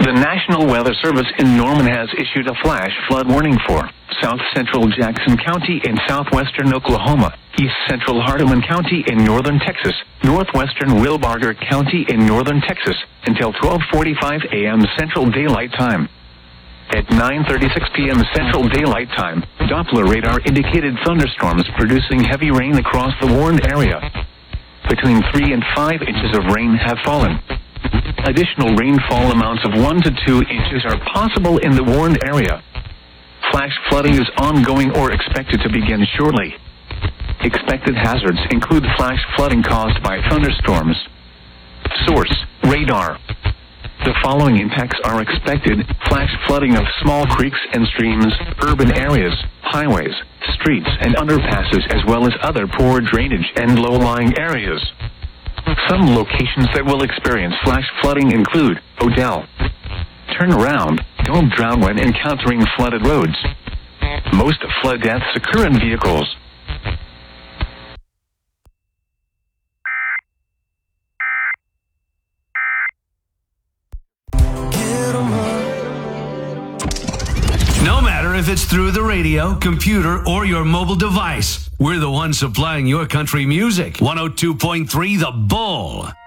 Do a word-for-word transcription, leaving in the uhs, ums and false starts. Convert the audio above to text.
The National Weather Service in Norman has issued a flash flood warning for south central Jackson County in southwestern Oklahoma, east central Hardeman County in northern Texas, northwestern Wilbarger County in northern Texas, until twelve forty-five a.m. Central Daylight Time. At nine thirty-six p.m. Central Daylight Time, Doppler radar indicated thunderstorms producing heavy rain across the warned area. Between three and five inches of rain have fallen. Additional rainfall amounts of one to two inches are possible in the warned area. Flash flooding is ongoing or expected to begin shortly. Expected hazards include flash flooding caused by thunderstorms. Source: radar. The following impacts are expected: flash flooding of small creeks and streams, urban areas, highways, streets, and underpasses, as well as other poor drainage and low-lying areas. Some locations that will experience flash flooding include Odell. Turn around. Don't drown when encountering flooded roads. Most flood deaths occur in vehicles. No matter if it's through the radio, computer, or your mobile device, we're the ones supplying your country music. one oh two point three The Bull.